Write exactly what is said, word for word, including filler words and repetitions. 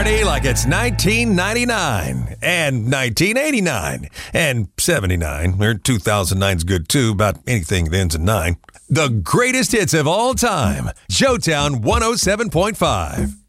party like it's nineteen ninety-nine and nineteen eighty-nine and seventy-nine, or two thousand nine's good too, about anything that ends in nine. The greatest hits of all time. Joetown one oh seven point five.